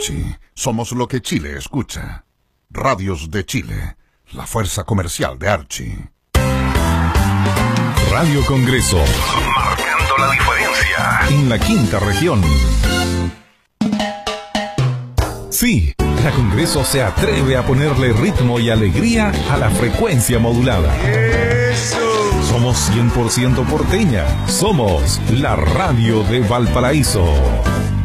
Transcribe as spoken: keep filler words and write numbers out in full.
Archie, somos lo que Chile escucha. Radios de Chile, la fuerza comercial de Archie. Radio Congreso, marcando la diferencia en la quinta región. Sí, la Congreso se atreve a ponerle ritmo y alegría a la frecuencia modulada. Eso. Somos cien por ciento porteña. Somos la radio de Valparaíso.